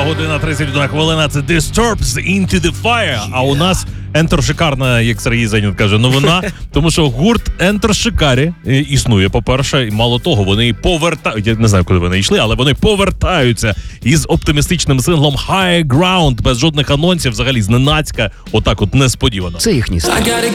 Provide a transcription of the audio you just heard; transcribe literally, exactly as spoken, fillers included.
година тридцять одна хвилина. Це Disturbed Into the Fire. А у нас Ентер шикарна, як Сергій Зенін каже, новина. Тому що гурт Ентер Шикарі існує, по-перше. І мало того, вони повертають, я не знаю, куди вони йшли, але вони повертаються із оптимістичним синглом High Ground, без жодних анонсів, взагалі зненацька, отак от несподівано. Це їхній стиль.